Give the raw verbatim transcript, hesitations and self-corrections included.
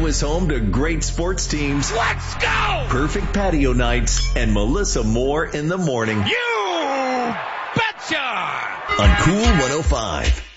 is home to great sports teams. Let's go! Perfect patio nights and Melissa Moore in the morning. You betcha! On Cool one oh five.